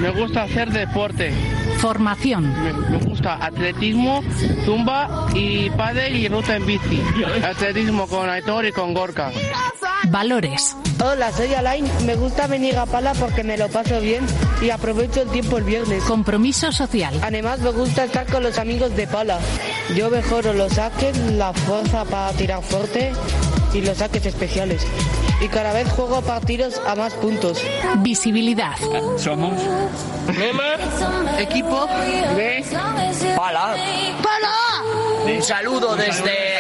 Me gusta hacer deporte. Formación. Me gusta atletismo, zumba y pádel y ruta en bici. Atletismo con Aitor y con Gorka. Valores. Hola, soy Alain. Me gusta venir a Pala porque me lo paso bien y aprovecho el tiempo el viernes. Compromiso social. Además me gusta estar con los amigos de Pala. Yo mejoro los saques, la fuerza para tirar fuerte y los saques especiales. Y cada vez juego partidos a más puntos. Visibilidad. Somos Equipo de Pala. Un saludo desde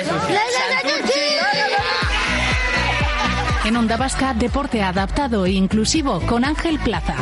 En Onda Vasca, deporte adaptado e inclusivo con Ángel Plaza.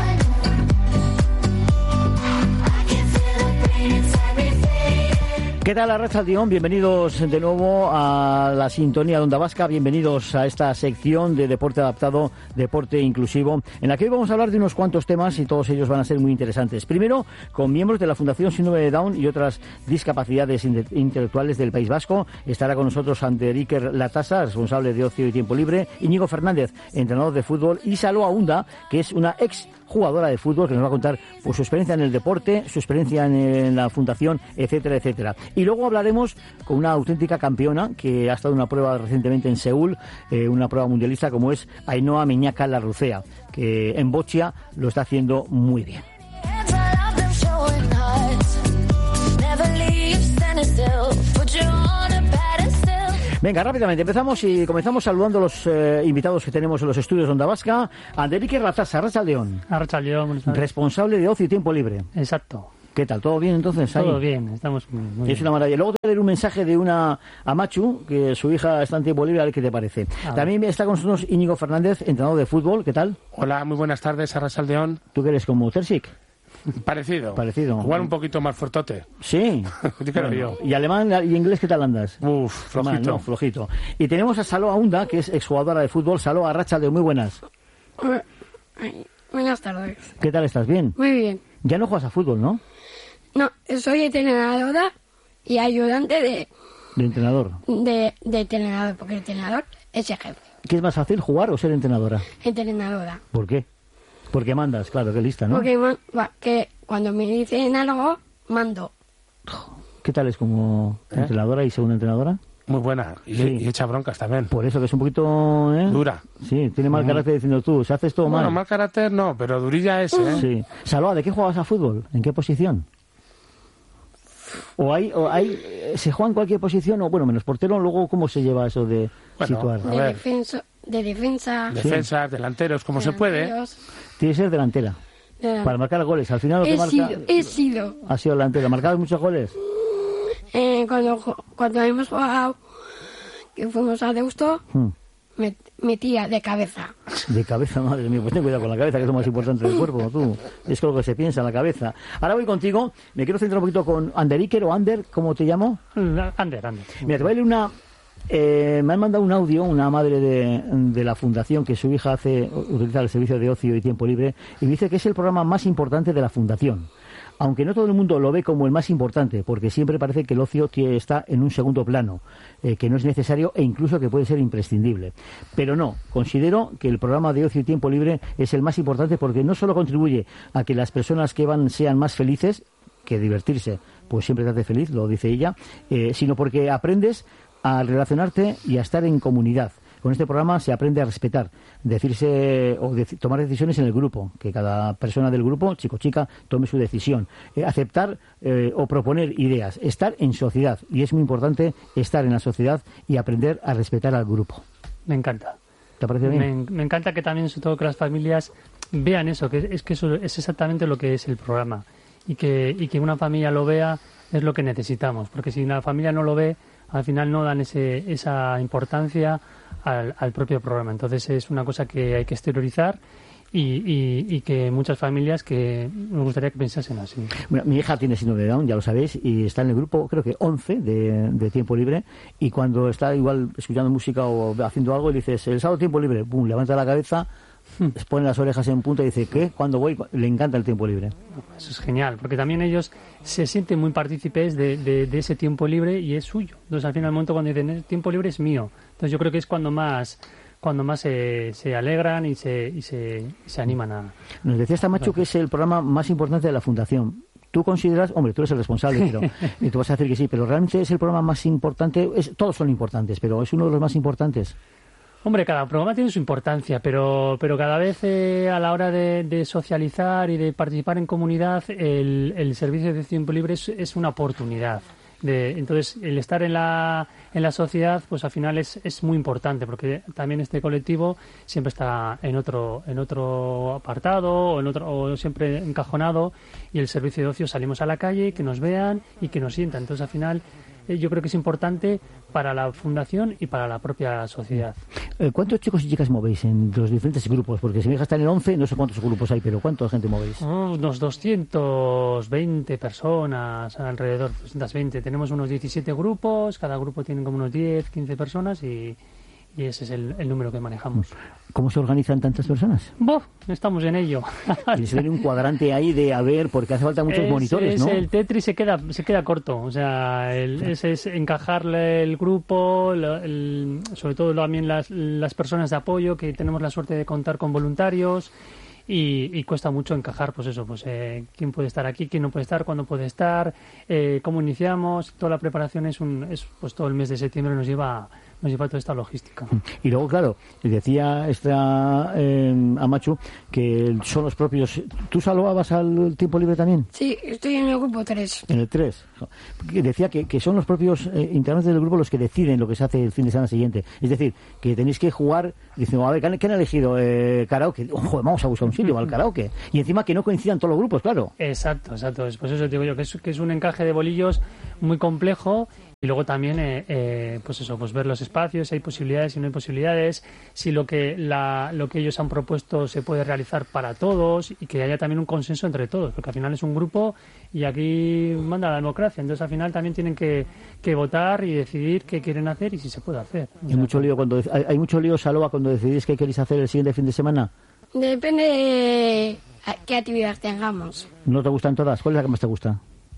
¿Qué tal, Arratsaldeon? Bienvenidos de nuevo a la sintonía de Onda Vasca, bienvenidos a esta sección de deporte adaptado, deporte inclusivo, en la que hoy vamos a hablar de unos cuantos temas y todos ellos van a ser muy interesantes. Primero, con miembros de la Fundación Síndrome de Down y otras discapacidades intelectuales del País Vasco. Estará con nosotros Ander Iker Latasa, responsable de ocio y tiempo libre, Íñigo Fernández, entrenador de fútbol, y Saloa Unda, que es una ex jugadora de fútbol, que nos va a contar pues, su experiencia en el deporte, su experiencia en la fundación, etcétera, etcétera. Y luego hablaremos con una auténtica campeona que ha estado en una prueba recientemente en Seúl, una prueba mundialista, como es Ainhoa Miñaca Larrucea, que en Bochia lo está haciendo muy bien. Venga, rápidamente, empezamos y comenzamos saludando a los invitados que tenemos en los estudios de Onda Vasca. Ander Iker Latasa, Arratsaldeon. Arratsaldeon, buenas tardes. Responsable de ocio y tiempo libre. Exacto. ¿Qué tal? ¿Todo bien entonces? Ahí? Todo bien, estamos muy bien. Es una maravilla. Luego te voy a leer un mensaje de una Amachu, que su hija está en tiempo libre, a ver qué te parece. También está con nosotros Íñigo Fernández, entrenador de fútbol. ¿Qué tal? Hola, muy buenas tardes, Arratsaldeon. ¿Tú que eres como Terzic? Parecido. Igual un poquito más fuertote. Sí. Yo. ¿Y alemán y inglés qué tal andas? Flojito. No, flojito. Y tenemos a Saloa Unda, que es exjugadora de fútbol. Saloa, Arratsaldeon, muy buenas. Buenas tardes. ¿Qué tal estás? ¿Bien? Muy bien. Ya no juegas a fútbol, ¿no? No, soy entrenadora y ayudante de entrenador. De entrenador, porque el entrenador es el jefe. ¿Qué es más fácil, jugar o ser entrenadora? Entrenadora. ¿Por qué? Porque mandas, claro, qué lista, ¿no? Porque que cuando me dicen algo, mando. ¿Qué tal es como entrenadora y segunda entrenadora? Muy buena, y echa broncas también. Por eso que es un poquito... Dura. Sí, tiene mal carácter diciendo tú, si haces todo mal. Bueno, mal carácter no, pero durilla es, ¿eh? Sí. Saloa, ¿de qué juegas a fútbol? ¿En qué posición? ¿O hay se juega en cualquier posición? O bueno, menos portero, luego ¿cómo se lleva eso de situar? De defensa. Defensas, delanteros, como se puede. Tiene que ser delantera. Para marcar goles. Al final lo que marca... He sido. Ha sido delantera. ¿Marcado muchos goles? Cuando hemos jugado, que fuimos a Deusto, metía de cabeza. De cabeza, madre mía, pues ten cuidado con la cabeza, que es lo más importante del cuerpo, tú. Es lo que se piensa en la cabeza. Ahora voy contigo, me quiero centrar un poquito con Ander Iker o Ander, ¿cómo te llamo? Ander. Mira, te voy a leer una... me han mandado un audio, una madre de la fundación, que su hija utiliza el servicio de ocio y tiempo libre, y dice que es el programa más importante de la fundación. Aunque no todo el mundo lo ve como el más importante, porque siempre parece que el ocio está en un segundo plano, que no es necesario e incluso que puede ser imprescindible. Pero no, considero que el programa de ocio y tiempo libre es el más importante porque no solo contribuye a que las personas que van sean más felices, que divertirse pues siempre te hace feliz, lo dice ella, sino porque aprendes a relacionarte y a estar en comunidad. Con este programa se aprende a respetar, tomar decisiones en el grupo, que cada persona del grupo, chico o chica, tome su decisión, aceptar o proponer ideas, estar en sociedad, y es muy importante estar en la sociedad y aprender a respetar al grupo. Me encanta. ¿Te parece bien? Me encanta que también, sobre todo, que las familias vean eso, que eso es exactamente lo que es el programa, y que una familia lo vea es lo que necesitamos, porque si una familia no lo ve, al final no dan esa importancia al propio programa. Entonces es una cosa que hay que exteriorizar y que muchas familias que nos gustaría que pensasen así. Bueno, mi hija tiene síndrome de Down, ya lo sabéis, y está en el grupo, creo que 11 de tiempo libre, y cuando está igual escuchando música o haciendo algo y dices, el sábado tiempo libre, pum, levanta la cabeza, pone las orejas en punta y dice, ¿qué? ¿Cuándo voy? Le encanta el tiempo libre. Eso es genial, porque también ellos se sienten muy partícipes de ese tiempo libre y es suyo. Entonces, al final, al momento cuando dicen, el tiempo libre es mío. Entonces, yo creo que es cuando más cuando más se alegran y se animan a... Nos decía Machu que es el programa más importante de la Fundación. ¿Tú consideras, hombre, tú eres el responsable, pero y tú vas a decir que sí, pero realmente es el programa más importante? Todos son importantes, pero es uno de los más importantes. Hombre, cada programa tiene su importancia, pero cada vez a la hora de socializar y de participar en comunidad, el servicio de tiempo libre es una oportunidad. Entonces, el estar en la sociedad, pues al final es muy importante, porque también este colectivo siempre está en otro apartado o siempre encajonado, y el servicio de ocio salimos a la calle, que nos vean y que nos sientan. Entonces, al final, yo creo que es importante para la fundación y para la propia sociedad. ¿Cuántos chicos y chicas movéis en los diferentes grupos? Porque si mi hija está en el 11, no sé cuántos grupos hay, pero ¿cuánta gente movéis? Unos 220 personas alrededor, 220. Tenemos unos 17 grupos, cada grupo tiene como unos 10, 15 personas y ese es el número que manejamos. ¿Cómo se organizan tantas personas? Estamos en ello. Y se ve un cuadrante ahí de porque hace falta muchos monitores, ¿no? El Tetris se queda corto, o sea, es encajarle el grupo, sobre todo también las personas de apoyo, que tenemos la suerte de contar con voluntarios. Y cuesta mucho encajar, quién puede estar aquí, quién no puede estar, cuándo puede estar, cómo iniciamos. Toda la preparación pues todo el mes de septiembre nos lleva toda esta logística. Y luego, claro, decía Amachu que son los propios... ¿Tú salvabas al tiempo libre también? Sí, estoy en el grupo 3. En el 3. Decía que son los propios integrantes del grupo los que deciden lo que se hace el fin de semana siguiente. Es decir, que tenéis que jugar diciendo, a ver, ¿qué han elegido? Karaoke. Joder, vamos a buscar un sitio al karaoke. Y encima que no coincidan todos los grupos, claro. Exacto. Pues eso te digo yo, que es un encaje de bolillos muy complejo. Y luego también, ver los espacios, si hay posibilidades, si no hay posibilidades, si lo que ellos han propuesto se puede realizar para todos y que haya también un consenso entre todos, porque al final es un grupo y aquí manda la democracia. Entonces, al final también tienen que votar y decidir qué quieren hacer y si se puede hacer. ¿Hay mucho lío, Saloa, cuando decidís qué queréis hacer el siguiente fin de semana? Depende de qué actividad tengamos. ¿No te gustan todas? ¿Cuál es la que más te gusta?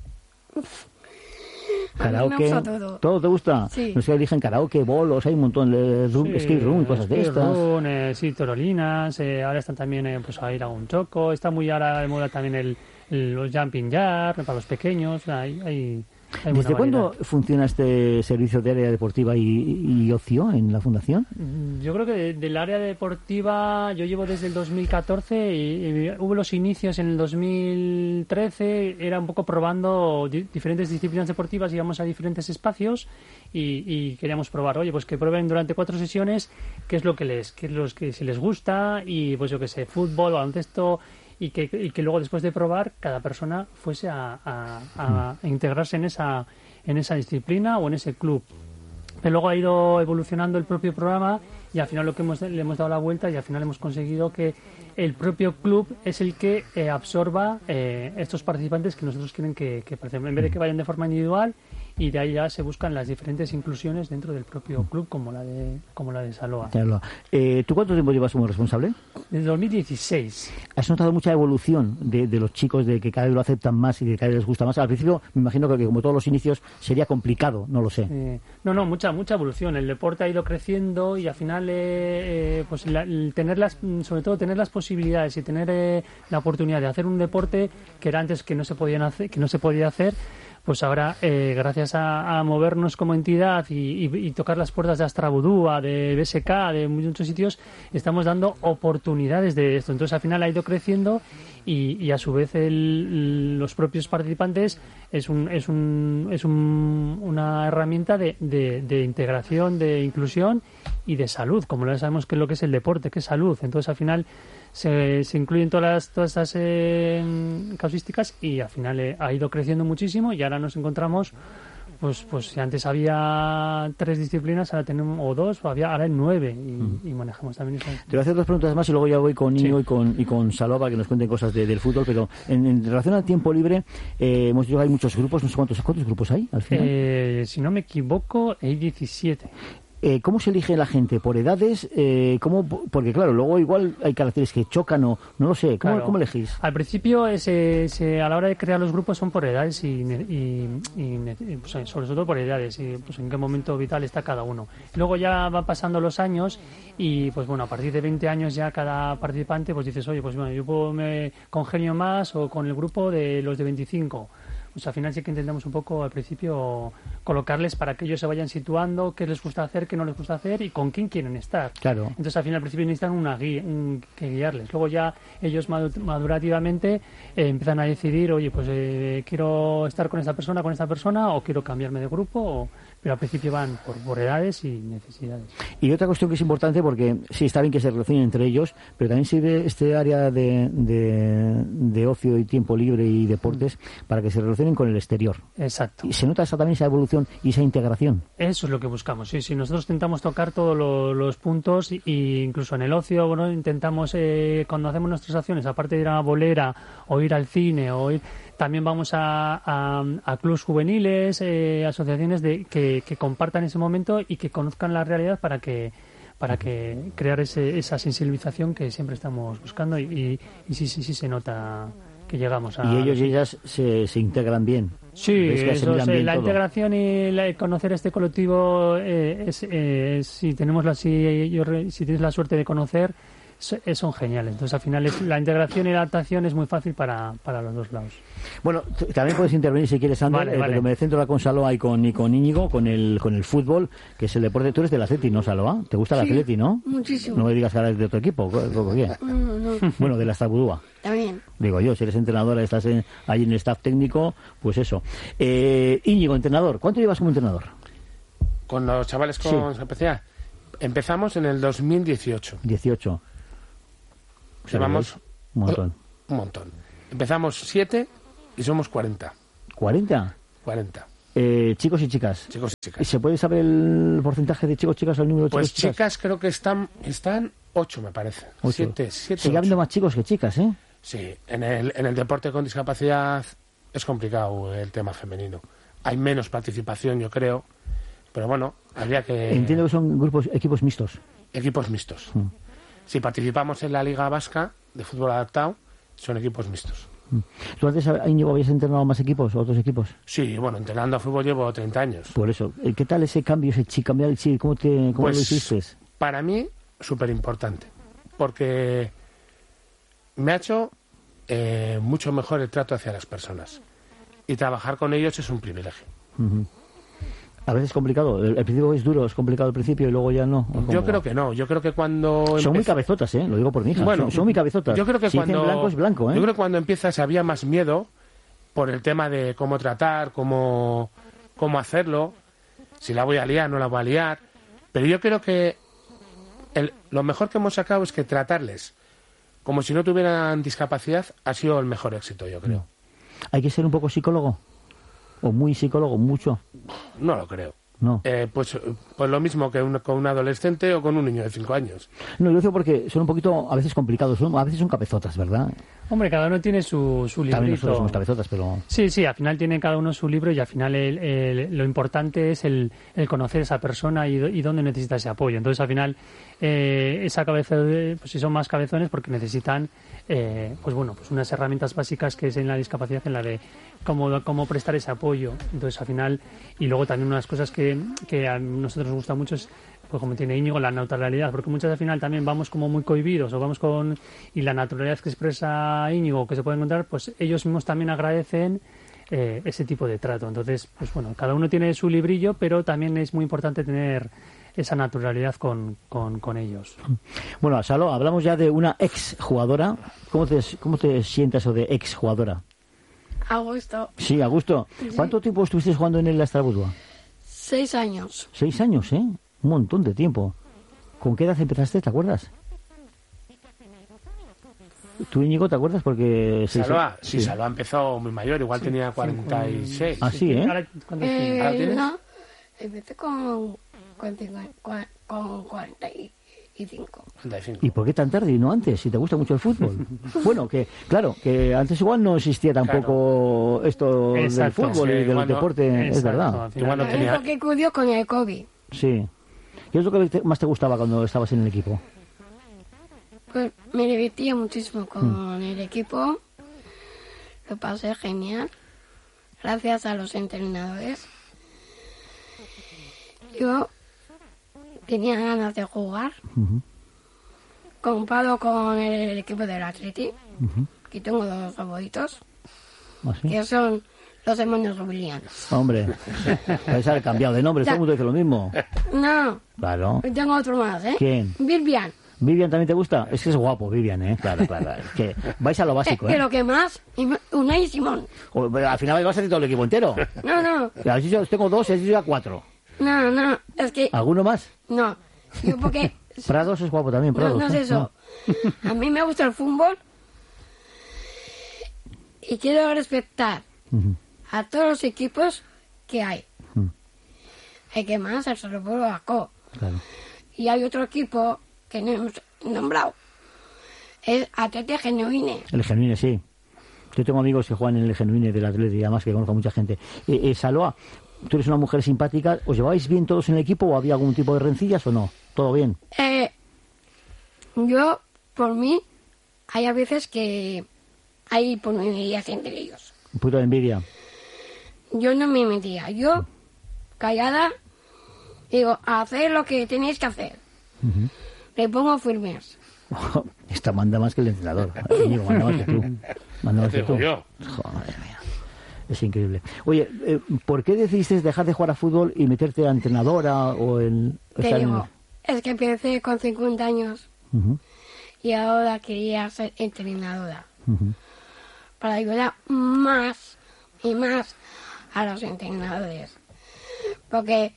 Karaoke, me gusta todo. ¿Todo te gusta? Sí. No sé, eligen karaoke, bolos, hay un montón de skate room y cosas de estas. Sí, torolinas, ahora están también a ir a un choco, está muy ahora de moda también los jumping jar para los pequeños, hay ¿Desde cuándo funciona este servicio de área deportiva y ocio en la Fundación? Yo creo que del área deportiva yo llevo desde el 2014 y hubo los inicios en el 2013, era un poco probando diferentes disciplinas deportivas, íbamos a diferentes espacios y queríamos probar, pues que prueben durante 4 sesiones qué es lo que si les gusta y pues yo que sé, fútbol, baloncesto. Y que luego después de probar cada persona fuese a integrarse en esa disciplina o en ese club. Pero luego ha ido evolucionando el propio programa y al final le hemos dado la vuelta y al final hemos conseguido que el propio club es el que absorba estos participantes que nosotros quieren que participen, en vez de que vayan de forma individual, y de ahí ya se buscan las diferentes inclusiones dentro del propio club, como la de Saloa. ¿Tú cuánto tiempo llevas como responsable? Desde 2016. ¿Has notado mucha evolución de los chicos, de que cada vez lo aceptan más y que cada vez les gusta más? Al principio me imagino que como todos los inicios sería complicado, no lo sé. No, mucha evolución. El deporte ha ido creciendo y al final sobre todo tener las posibilidades y tener la oportunidad de hacer un deporte que era antes que no se podía hacer, pues ahora, gracias a movernos como entidad y tocar las puertas de Astrabudúa, de BSK, de muchos sitios, estamos dando oportunidades de esto. Entonces, al final ha ido creciendo y a su vez los propios participantes es una herramienta de integración, de inclusión y de salud, como ya sabemos que es lo que es el deporte, que es salud. Entonces, al final se incluyen todas estas casuísticas y al final ha ido creciendo muchísimo y ahora nos encontramos pues si antes había 3 disciplinas, ahora tenemos o 2, ahora hay 9 y manejamos también eso. Te voy a hacer 2 preguntas más y luego ya voy con Niño y con Saloa para que nos cuenten cosas del fútbol, pero en relación al tiempo libre hemos dicho que hay muchos grupos, no sé cuántos grupos hay al final. Si no me equivoco hay 17. ¿Cómo se elige la gente? ¿Por edades? Porque claro, luego igual hay caracteres que chocan o no lo sé. ¿Cómo elegís? Al principio, a la hora de crear los grupos son por edades y pues, sobre todo por edades y pues en qué momento vital está cada uno. Luego ya van pasando los años y pues bueno, a partir de 20 años ya cada participante pues dices, oye, pues bueno, yo me congenio más o con el grupo de los de 25. Pues al final sí que intentamos un poco al principio colocarles para que ellos se vayan situando, qué les gusta hacer, qué no les gusta hacer y con quién quieren estar. Claro. Entonces al final al principio necesitan una guía, que guiarles. Luego ya ellos madurativamente empiezan a decidir, oye, pues quiero estar con esta persona o quiero cambiarme de grupo, pero al principio van por edades y necesidades. Y otra cuestión que es importante, porque sí, está bien que se relacionen entre ellos, pero también sirve este área de ocio y tiempo libre y deportes para que se relacionen con el exterior. Exacto. Y se nota también esa evolución y esa integración. Eso es lo que buscamos, sí. Nosotros intentamos tocar todos los puntos y incluso en el ocio, bueno, intentamos, cuando hacemos nuestras acciones, aparte de ir a una bolera o ir al cine también vamos a clubs juveniles, asociaciones que compartan ese momento y que conozcan la realidad para que crear esa sensibilización que siempre estamos buscando y sí se nota que llegamos a... Y ellos y ellas se integran bien. Sí, la integración y conocer este colectivo, si tienes la suerte de conocer, son geniales. Entonces, al final, la integración y la adaptación es muy fácil para los dos lados. Bueno, también puedes intervenir si quieres, Ander, vale. Pero me centro con Saloa y con Íñigo, con el fútbol, que es el deporte. Tú eres del Atleti, ¿no, Saloa? ¿Te gusta el Atleti, no? Muchísimo. No me digas que eres de otro equipo. ¿Qué? No. Bueno, de la Estabudúa. También. Digo yo, si eres entrenadora, estás ahí en el staff técnico, pues eso. Íñigo, entrenador. ¿Cuánto llevas como entrenador? Con los chavales con discapacidad. Empezamos en el 2018. 18. Llevamos un montón. Empezamos 7 y somos 40. ¿40? 40. ¿Chicos y chicas? Chicos y chicas. ¿Y se puede saber el porcentaje de chicos y chicas o el número de pues chicos y chicas? Chicas creo que están 8, me parece. 7. Sigue habiendo más chicos que chicas, ¿eh? Sí, en el deporte con discapacidad es complicado el tema femenino. Hay menos participación, yo creo, pero bueno, habría que... Entiendo que son equipos mixtos. Equipos mixtos. Si participamos en la Liga Vasca de fútbol adaptado, son equipos mixtos. ¿Tú antes, Íñigo, habías entrenado más equipos, otros equipos? Sí, bueno, entrenando a fútbol llevo 30 años. Por eso. ¿Qué tal ese cambio, cambiar el chip? ¿Cómo lo hiciste? Para mí, súper importante. Porque me ha hecho mucho mejor el trato hacia las personas. Y trabajar con ellos es un privilegio. A veces es complicado. El principio es duro, es complicado al principio y luego ya no. Yo creo que no. Yo creo que cuando... Son muy cabezotas, lo digo por mi hija. Bueno, son muy cabezotas. Yo creo que si cuando... dicen blanco es blanco, Yo creo que cuando empiezas había más miedo por el tema de cómo tratar, cómo hacerlo, si la voy a liar, no la voy a liar. Pero yo creo que lo mejor que hemos sacado es que tratarles como si no tuvieran discapacidad ha sido el mejor éxito, yo creo. ¿Hay que ser un poco psicólogo? ¿O muy psicólogo? ¿Mucho? No lo creo. No. Pues lo mismo que con un adolescente o con un niño de 5 años. No, lo digo porque son un poquito a veces complicados, a veces son cabezotas, ¿verdad? Hombre, cada uno tiene su librito. También nosotros somos cabezotas, pero... Sí, al final tiene cada uno su libro y al final lo importante es el conocer a esa persona y dónde necesita ese apoyo. Entonces, al final, esa cabeza, pues si son más cabezones porque necesitan, pues unas herramientas básicas que es en la discapacidad, en la de cómo prestar ese apoyo. Entonces, al final, y luego también unas cosas que a nosotros nos gusta mucho es, pues como tiene Íñigo, la naturalidad, porque muchas al final también vamos como muy cohibidos o vamos y la naturalidad que expresa Íñigo que se puede encontrar, pues ellos mismos también agradecen ese tipo de trato. Entonces, pues cada uno tiene su librillo, pero también es muy importante tener esa naturalidad con ellos. Bueno, Salo, hablamos ya de una ex jugadora. ¿Cómo te sientas eso de ex jugadora? A gusto. Sí, a gusto. Sí. ¿Cuánto tiempo estuviste jugando en el Estrabudúa? 6 años. 6 años, ¿eh? Un montón de tiempo. ¿Con qué edad empezaste, te acuerdas? ¿Tú, Íñigo, te acuerdas? Porque... Salva, sí, Salva empezó muy mayor, igual tenía 46. Ah, sí, ¿eh? ¿Ahora tienes? No, empecé con 45. ¿Y por qué tan tarde y no antes? Si te gusta mucho el fútbol. Bueno, que claro, que antes igual no existía tampoco esto del fútbol y del deporte, es verdad. Porque acudió con el COVID. Sí. ¿Qué es lo que más te gustaba cuando estabas en el equipo? Pues me divertía muchísimo con el equipo. Lo pasé genial. Gracias a los entrenadores. Yo tenía ganas de jugar. Comparado con el equipo del Atleti. Aquí tengo 2 favoritos. ¿Ah, sí? Que son los hermanos Williams. Hombre, vais a haber cambiado de nombre, todo el mundo dice lo mismo. No. Claro. Tengo otro más, ¿eh? ¿Quién? Vivian. ¿Vivian también te gusta? Es que es guapo, Vivian, ¿eh? Claro. Es que vais a lo básico, ¿eh? Pero que más, Unai y Simón. Al final vas a hacer todo el equipo entero. No. Yo tengo 2 y has dicho ya 4. No, es que... ¿Alguno más? No, yo porque... Prados es guapo también, Prados. No es eso. A mí me gusta el fútbol y quiero respetar a todos los equipos que hay. Hay que más, el Salvador Vasco. Claro. Y hay otro equipo que no hemos nombrado. Es Atleti Genuine. El Genuine, sí. Yo tengo amigos que juegan en el Genuine del Atleti y además que conozco a mucha gente. Saloa, tú eres una mujer simpática. ¿Os lleváis bien todos en el equipo o había algún tipo de rencillas o no? ¿Todo bien? Yo, por mí, hay a veces que hay ponerías entre ellos. Un poquito de envidia. Yo no me metía. Yo, callada, digo, hacer lo que tenéis que hacer. Le pongo firmes. Esta manda más que el entrenador. Íñigo, manda más que tú. Manda más que tú. Yo. Joder mía. Es increíble. Oye, ¿por qué decidiste dejar de jugar a fútbol y meterte a entrenadora o en... Te digo, es que empecé con 50 años y ahora quería ser entrenadora para ayudar más y más a los entrenadores porque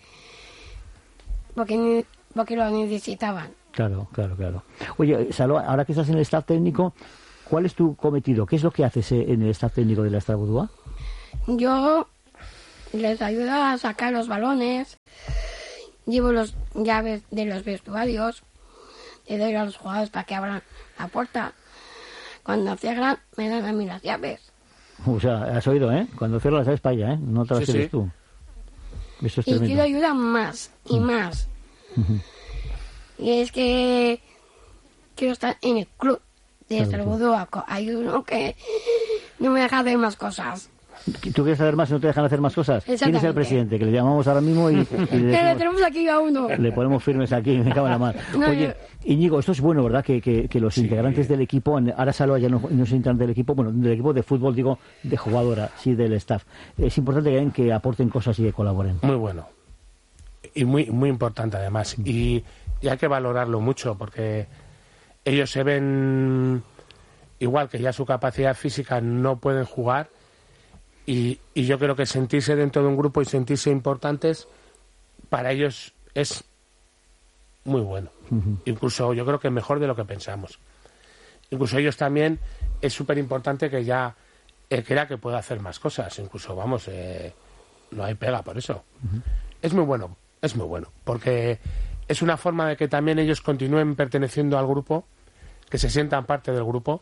lo necesitaban. Claro. Oye, Saloa, ahora que estás en el staff técnico, ¿cuál es tu cometido? ¿Qué es lo que haces en el staff técnico de la Estrabudúa? Yo les ayudo a sacar los balones, llevo las llaves de los vestuarios, le doy a los jugadores para que abran la puerta. Cuando cierran, me dan a mí las llaves. O sea, has oído, ¿eh? Cuando cierras las llaves para ella, ¿eh? No te las tienes tú. Eso es y tremendo. quiero ayudar más y más. Y es que quiero estar en el club de Estrabudúa. Hay uno que no me deja hacer más cosas. ¿Tú quieres saber más y no te dejan hacer más cosas? ¿Quién es el presidente? Que le llamamos ahora mismo y le tenemos aquí a uno. Le ponemos firmes aquí, me cago en la mar. Oye, Íñigo, esto es bueno, ¿verdad? Que los integrantes del equipo, ahora Saloa ya no se integran del equipo, bueno, del equipo de fútbol, digo, de jugadora, sí, del staff. Es importante que aporten cosas y que colaboren. Muy bueno. Y muy importante además. Y hay que valorarlo mucho porque ellos se ven igual que ya su capacidad física no pueden jugar. Y yo creo que sentirse dentro de un grupo y sentirse importantes, para ellos es muy bueno. Incluso yo creo que mejor de lo que pensamos. Incluso ellos también es súper importante que ya crea que pueda hacer más cosas. Incluso, vamos, no hay pega por eso. Es muy bueno, porque es una forma de que también ellos continúen perteneciendo al grupo, que se sientan parte del grupo,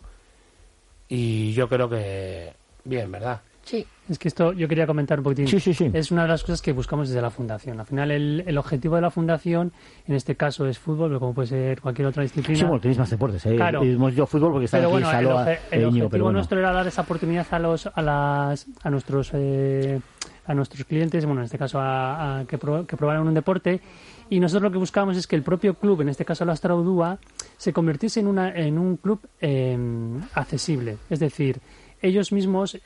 y yo creo que bien, ¿verdad? Sí. Es que esto yo quería comentar un poquitín. Sí. Es una de las cosas que buscamos desde la Fundación. Al final, el objetivo de la Fundación, en este caso, es fútbol, pero como puede ser cualquier otra disciplina. Sí, bueno, tenéis más deportes, ¿eh? Claro. Hemos yo fútbol porque está pero aquí bueno, Saloa, el Íñigo, objetivo nuestro era dar esa oportunidad a nuestros clientes, bueno, en este caso que probaran un deporte, y nosotros lo que buscábamos es que el propio club, en este caso la Estrabudúa, se convirtiese en un club accesible. Es decir, ellos mismos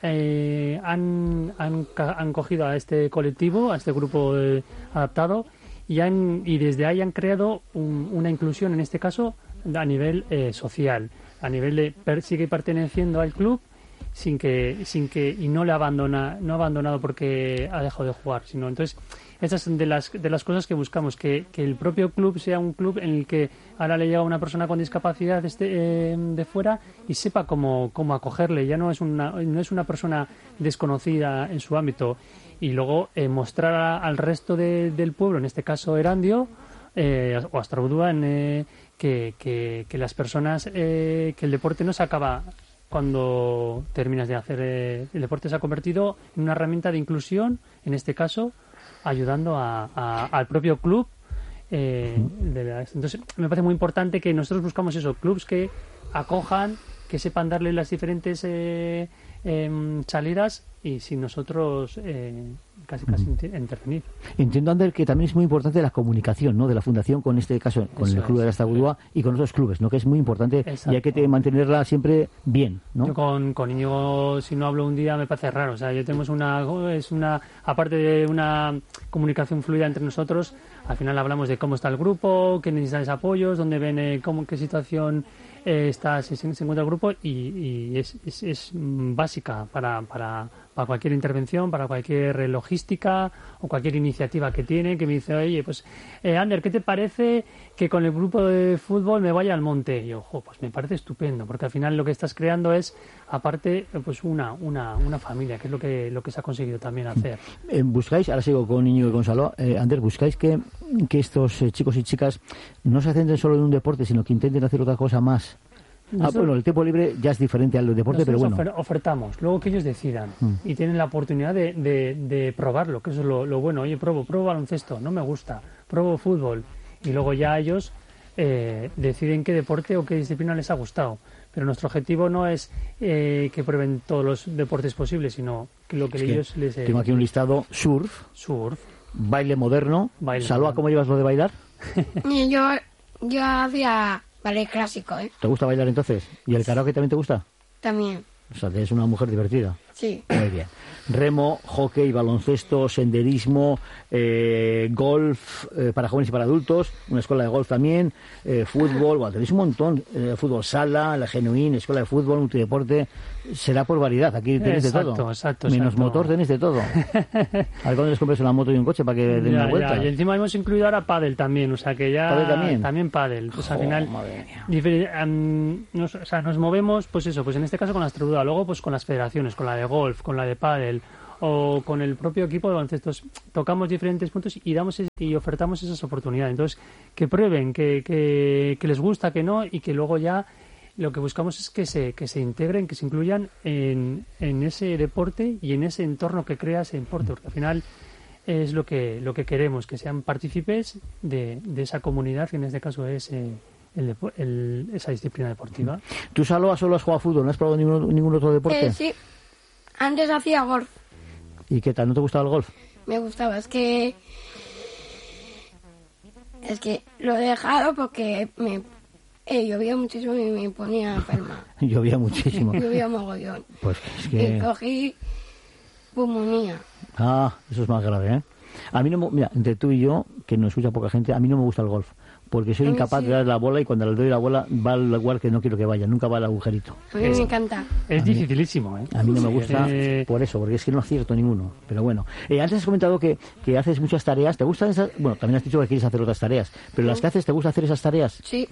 han cogido a este colectivo, a este grupo adaptado, y desde ahí han creado una inclusión, en este caso, a nivel social, a nivel de sigue perteneciendo al club sin que y no ha abandonado porque ha dejado de jugar, sino entonces estas son de las cosas que buscamos, que el propio club sea un club en el que ahora le llega una persona con discapacidad de fuera y sepa cómo acogerle. Ya no es una persona desconocida en su ámbito, y luego mostrar al resto del pueblo, en este caso Erandio o Estrabudúa, que las personas, que el deporte no se acaba cuando terminas de hacer el deporte, se ha convertido en una herramienta de inclusión, en este caso ayudando al propio club Entonces, me parece muy importante que nosotros buscamos eso, clubs que acojan, que sepan darle las diferentes salidas y sin nosotros casi intervenir. Entiendo, Ander, que también es muy importante la comunicación, ¿no?, de la fundación con este caso, con el club de la Astagudúa y con otros clubes, ¿no?, que es muy importante. Exacto. Y hay que mantenerla siempre bien, ¿no? Yo con Íñigo, si no hablo un día, me parece raro. O sea, yo tenemos aparte de una comunicación fluida entre nosotros, al final hablamos de cómo está el grupo, qué necesitáis apoyos, dónde ven, qué situación se encuentra el grupo, y es básica para cualquier intervención, para cualquier logística o cualquier iniciativa que tiene, que me dice, oye, pues Ander, ¿qué te parece que con el grupo de fútbol me vaya al monte? Y yo, pues me parece estupendo, porque al final lo que estás creando es, aparte, pues una familia, que es lo que se ha conseguido también hacer. Buscáis, ahora sigo con Íñigo y Gonzalo, Ander, buscáis que estos chicos y chicas no se centren solo en un deporte, sino que intenten hacer otra cosa más. Bueno, el tiempo libre ya es diferente al deporte, pero bueno. Ofertamos, luego que ellos decidan y tienen la oportunidad de probarlo, que eso es lo bueno. Oye, pruebo baloncesto, no me gusta, pruebo fútbol, y luego ya ellos deciden qué deporte o qué disciplina les ha gustado. Pero nuestro objetivo no es que prueben todos los deportes posibles, sino que lo que ellos les... Tengo aquí un listado: surf, baile moderno. Salva, ¿cómo llevas lo de bailar? Yo hacía ballet clásico, ¿eh? ¿Te gusta bailar entonces? ¿Y el karaoke también te gusta? También. O sea, eres una mujer divertida. Sí. Muy bien. Remo, hockey, baloncesto, senderismo, golf para jóvenes y para adultos, una escuela de golf también, fútbol, bueno, tenéis un montón, fútbol sala, la Genuín, escuela de fútbol, multideporte, será por variedad, aquí tenéis de todo. Exacto. Menos motor tenéis de todo. A ver cuándo les compres una moto y un coche para que den una vuelta. Y encima hemos incluido ahora pádel también, o sea que ya... ¿Pádel también? Pádel. Pues al final... nos movemos, pues eso, pues en este caso con la Astagudúa, luego pues con las federaciones, con la de golf, con la de pádel o con el propio equipo de baloncesto, tocamos diferentes puntos y ofertamos esas oportunidades. Entonces, que prueben, que les gusta, que no, y que luego ya lo que buscamos es que se integren, que se incluyan en ese deporte y en ese entorno que crea ese deporte, porque al final es lo que queremos, que sean partícipes de esa comunidad, que en este caso es esa disciplina deportiva. ¿Tú solo has jugado a fútbol? ¿No has probado ningún otro deporte? Sí, antes hacía golf. ¿Y qué tal? ¿No te gustaba el golf? Me gustaba, es que lo he dejado porque llovía muchísimo y me ponía enferma. Llovía muchísimo. Llovía mogollón. Pues es que... Y cogí pulmonía. Eso es más grave, ¿eh? A mí no mira, entre tú y yo, que nos escucha poca gente, a mí no me gusta el golf. Porque soy incapaz de dar la bola y cuando le doy la bola va al lugar que no quiero que vaya, nunca va al agujerito. A mí me encanta. Es dificilísimo, ¿eh? A mí no me gusta por eso, porque es que no acierto ninguno. Pero bueno, antes has comentado que haces muchas tareas. ¿Te gustan esas? Bueno, también has dicho que quieres hacer otras tareas. ¿Pero las que haces, te gusta hacer esas tareas? Sí.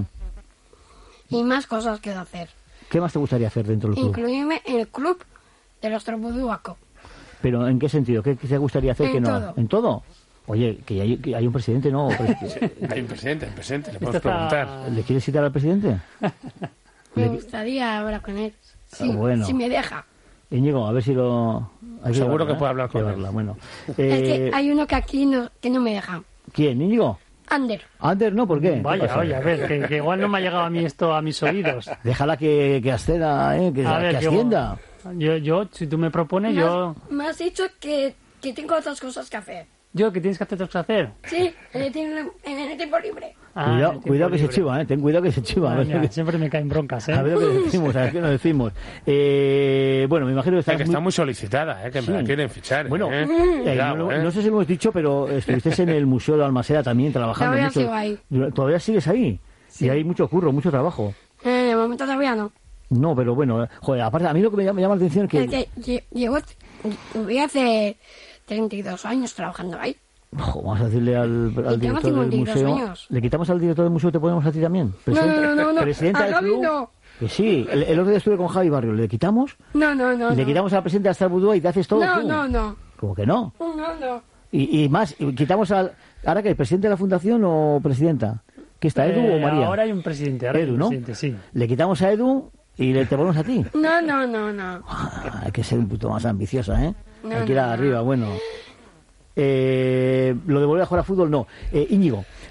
Y más cosas quiero hacer. ¿Qué más te gustaría hacer dentro del club? Incluirme en el club de los Astagudúa. ¿Pero en qué sentido? ¿Qué te gustaría hacer que no? Todo. ¿En todo? Oye, que hay un presidente, ¿no? Hay un presidente, le podemos preguntar. ¿Le quieres citar al presidente? Me gustaría hablar con él. Sí, bueno. Si me deja. Íñigo, a ver si lo... Seguro que puede hablar con él. Bueno. Es que hay uno que aquí que no me deja. ¿Quién, Íñigo? Ander, ¿no? ¿Por qué? Vaya, a ver, que igual no me ha llegado a mí esto a mis oídos. Déjala que ascenda, que ascienda. Yo, si tú me propones, Me has dicho que tengo otras cosas que hacer. ¿Yo? ¿Que tienes que hacer otras cosas que hacer? Sí, en el tiempo libre. Cuidado que se chiva, ten cuidado que se chiva. Siempre me caen broncas, A ver lo que decimos, a ver qué nos decimos. Bueno, me imagino que está muy solicitada, que me la quieren fichar. Bueno, no sé si lo hemos dicho, pero estuviste en el Museo de Almaseda también trabajando. Todavía sigo ahí. ¿Todavía sigues ahí? Sí. Y hay mucho curro, mucho trabajo. En el momento todavía no. No, pero bueno, joder, aparte, a mí lo que me llama la atención es que... Llevo hace 32 años trabajando ahí. Vamos a decirle al director del museo. Años. ¿Le quitamos al director del museo y te ponemos a ti también? No. Presidente del club. No. Que sí, el otro día estuve con Javi Barrio. ¿Le quitamos? No. ¿Le quitamos al presidente de Astagudúa y te haces todo tú? No. ¿Cómo que no? No. Y más, quitamos al... ¿Ahora qué? ¿Presidente de la fundación o presidenta? ¿Qué está, Edu o María? Ahora hay un presidente. Edu, ¿no? Sí. ¿Le quitamos a Edu y te ponemos a ti? No. Hay que ser un poquito más ambiciosa, ¿eh? Hay que ir arriba, bueno... lo de volver a jugar a fútbol, no. Íñigo,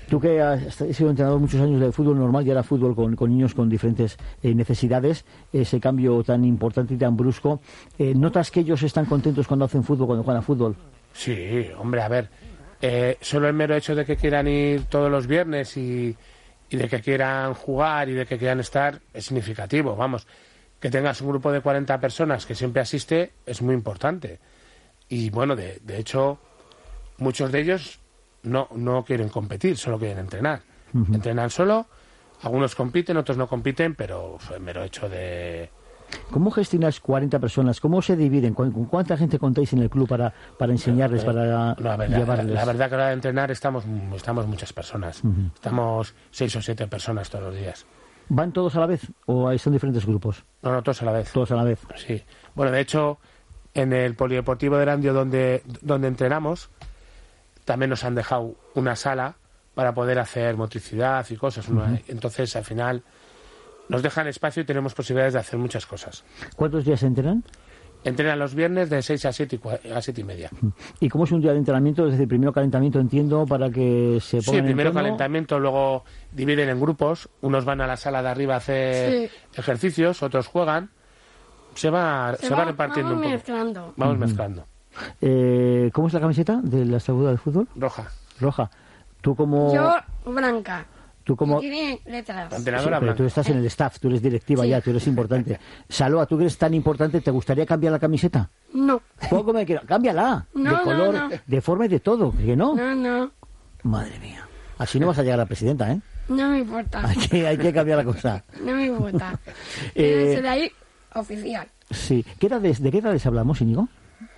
Tú que has sido entrenador muchos años de fútbol normal y ahora fútbol con niños con diferentes necesidades, ese cambio tan importante y tan brusco, ¿notas que ellos están contentos cuando hacen fútbol, cuando juegan a fútbol? Sí, hombre, a ver, solo el mero hecho de que quieran ir todos los viernes y de que quieran jugar y de que quieran estar es significativo, vamos. Que tengas un grupo de 40 personas que siempre asiste es muy importante. Y bueno, de hecho, muchos de ellos no quieren competir, solo quieren entrenar. Entrenan solo, algunos compiten, otros no compiten, pero el mero hecho de... ¿Cómo gestionas 40 personas? ¿Cómo se dividen? ¿Con cuánta gente contáis en el club para enseñarles, para llevarles? La verdad que a la hora de entrenar estamos muchas personas. Estamos 6 o 7 personas todos los días. ¿Van todos a la vez o son diferentes grupos? No, todos a la vez. Todos a la vez. Sí. Bueno, de hecho, en el Polideportivo de Erandio donde entrenamos, también nos han dejado una sala para poder hacer motricidad y cosas. Entonces, al final, nos dejan espacio y tenemos posibilidades de hacer muchas cosas. ¿Cuántos días se entrenan? Entrenan los viernes de 6 a 7 y media. ¿Y cómo es un día de entrenamiento? Es decir, primero calentamiento, entiendo, para que se pongan. Sí, primero calentamiento, luego dividen en grupos. Unos van a la sala de arriba a hacer ejercicios, otros juegan. Se va repartiendo un poco. Vamos mezclando. ¿Cómo es la camiseta de la Extremadura de fútbol? Roja. ¿Tú como...? Yo, blanca. Tú como... Tiene letras. Entrenadora pero tú estás en el staff, tú eres directiva ya, tú eres importante. Saloa, tú que eres tan importante, ¿te gustaría cambiar la camiseta? No. ¿Cómo me quiero? Cámbiala. De color, de forma y de todo. ¿Que no? No. Madre mía. Así no vas a llegar a presidenta, ¿eh? No me importa. Hay que cambiar la cosa. No me importa. Ese de ahí, oficial. Sí. ¿De qué edades hablamos, Íñigo?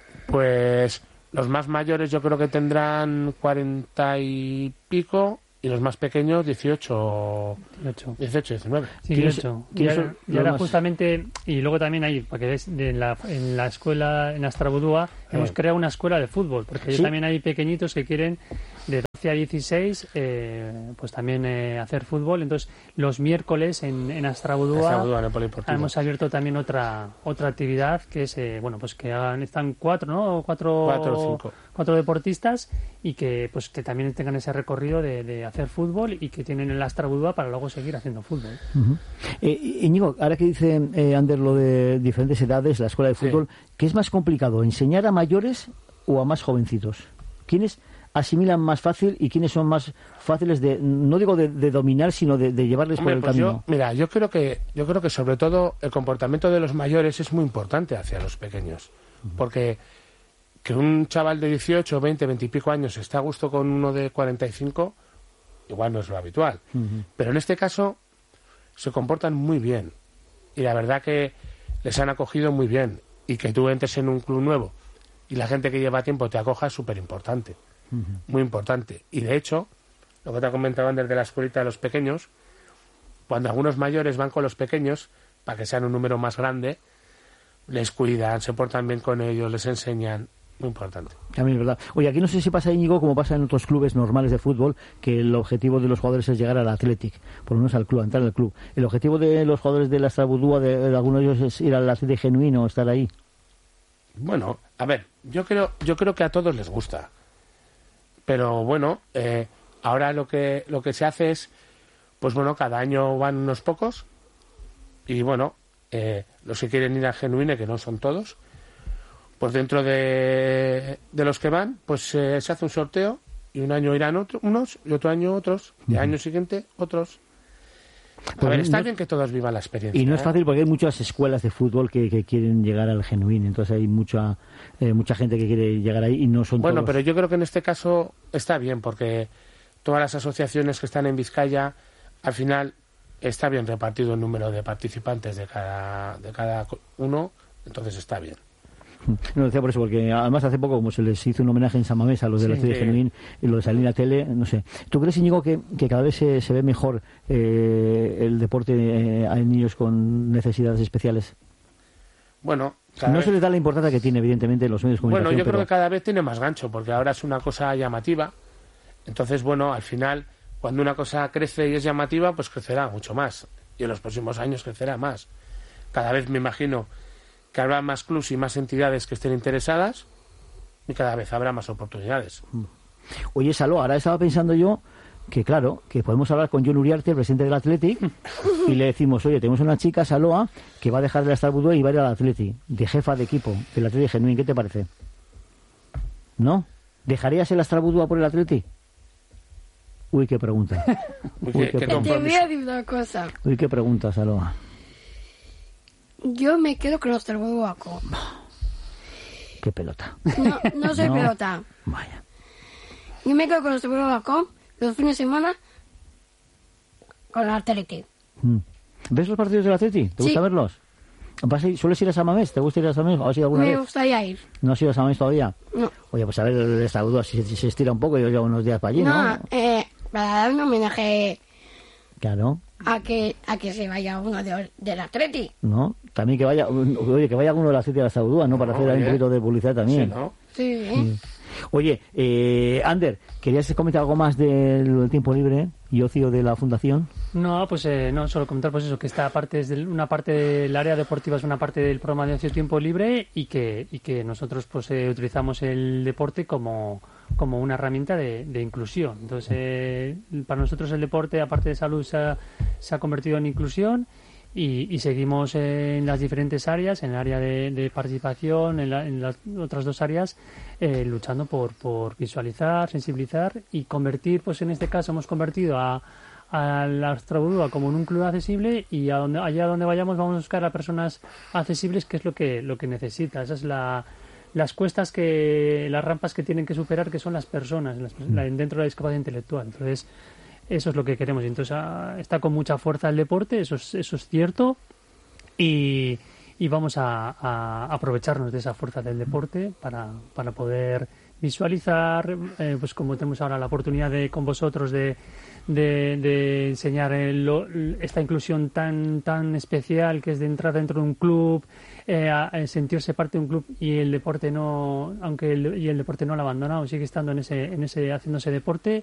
Pues los más mayores yo creo que tendrán 40 y pico y los más pequeños 18, 19. Sí, 18. Y ahora justamente, y luego también hay, para que veas, en la escuela, en Astrabudúa, hemos creado una escuela de fútbol, porque también hay pequeñitos que quieren de 12 a 16 pues también hacer fútbol. Entonces los miércoles en Astrabudúa hemos abierto también otra actividad que es pues que están 4 o 5 deportistas y que pues que también tengan ese recorrido de hacer fútbol y que tienen el Astrabudúa para luego seguir haciendo fútbol. Íñigo, ahora que dice Ander lo de diferentes edades, la escuela de fútbol, ¿qué es más complicado, enseñar a mayores o a más jovencitos? ¿Quiénes asimilan más fácil y quiénes son más fáciles de, no digo de dominar, sino de llevarles por el camino? Yo creo que sobre todo el comportamiento de los mayores es muy importante hacia los pequeños, porque que un chaval de 18, 20, 20 y pico años esté a gusto con uno de 45, igual no es lo habitual, pero en este caso se comportan muy bien y la verdad que les han acogido muy bien, y que tú entres en un club nuevo y la gente que lleva tiempo te acoja es súper importante. Muy importante. Y de hecho, lo que te ha comentado antes de la escuelita de los pequeños, cuando algunos mayores van con los pequeños, para que sean un número más grande, les cuidan, se portan bien con ellos, les enseñan. Muy importante. También es verdad. Oye, aquí no sé si pasa, Íñigo, como pasa en otros clubes normales de fútbol, que el objetivo de los jugadores es llegar al Athletic, por lo menos al club, entrar al club. ¿El objetivo de los jugadores de la Astrabudúa, de algunos de ellos, es ir al Athletic genuino, estar ahí? Bueno, a ver, yo creo que a todos les gusta. Pero bueno, ahora lo que se hace es, pues bueno, cada año van unos pocos y bueno, los que quieren ir al genuine, que no son todos, pues dentro de los que van, pues se hace un sorteo y un año irán unos y otro año otros, y al año siguiente otros. A ver, está bien que todos vivan la experiencia. Y no es fácil porque hay muchas escuelas de fútbol que quieren llegar al genuino, entonces hay mucha gente que quiere llegar ahí y no son todos. Bueno, pero yo creo que en este caso está bien, porque todas las asociaciones que están en Vizcaya, al final está bien repartido el número de participantes de cada uno, entonces está bien. No, decía por eso, porque además hace poco, como se les hizo un homenaje en San Mamés a los de la Tele Genuín y los de Salina Tele, no sé. ¿Tú crees, Íñigo, que cada vez se ve mejor el deporte a niños con necesidades especiales? Bueno, no se les da la importancia que tiene, evidentemente, en los medios de comunicación. Bueno, yo creo que cada vez tiene más gancho, porque ahora es una cosa llamativa. Entonces, bueno, al final, cuando una cosa crece y es llamativa, pues crecerá mucho más. Y en los próximos años crecerá más. Cada vez me imagino que habrá más clubs y más entidades que estén interesadas y cada vez habrá más oportunidades. Oye, Saló, ahora estaba pensando yo, que claro, que podemos hablar con John Uriarte, el presidente del Athletic, y le decimos, oye, tenemos una chica, Saloa, que va a dejar de la Starbucks y va a ir al Athletic, de jefa de equipo del Athletic Genuín. ¿Qué te parece? ¿No? ¿Dejarías el Starbucks por el Athletic? Uy, qué pregunta. Uy, qué Te voy a decir una cosa. Uy, qué pregunta, Saloa. Yo me quedo con los Terboaco. Qué pelota. No soy pelota. Vaya. Yo me quedo con los Terboaco los fines de semana con el Athletic. ¿Ves los partidos del Athletic? ¿Te gusta verlos? ¿Sueles ir a San Mamés? ¿Te gusta ir a San Mamés? ¿Has ido alguna vez? Me gustaría ir. ¿No has ido a San Mamés todavía? No. Oye, pues a ver, el saludo si se estira un poco, yo llevo unos días para allí, ¿no? Para dar un homenaje Claro. a que se vaya uno del Athletic. ¿No? También que vaya, oye, que vaya alguno de las 7 de la Saudúa, ¿no? Para hacer ahí un poquito de publicidad también. Sí, ¿no? Sí. Oye, Ander, ¿querías comentar algo más del tiempo libre y ocio de la fundación? No, pues no, solo comentar pues eso, que esta parte es una parte del área deportiva, es una parte del programa de ocio tiempo libre y que nosotros pues utilizamos el deporte como una herramienta de inclusión. Entonces, para nosotros el deporte, aparte de salud, se ha convertido en inclusión y seguimos en las diferentes áreas, en el área de participación, en las otras dos áreas, luchando por visualizar, sensibilizar y convertir, pues en este caso hemos convertido a la Astrobudúa como en un club accesible y allá donde vayamos vamos a buscar a personas accesibles, que es lo que necesita. Esas es las cuestas, las rampas que tienen que superar, que son las personas dentro de la discapacidad intelectual. Entonces, eso es lo que queremos. Entonces, está con mucha fuerza el deporte, eso es cierto, y vamos a aprovecharnos de esa fuerza del deporte para poder visualizar, pues como tenemos ahora la oportunidad con vosotros de enseñar esta inclusión tan especial que es de entrar dentro de un club, sentirse parte de un club y el deporte no, el deporte no lo ha abandonado, sigue estando haciéndose deporte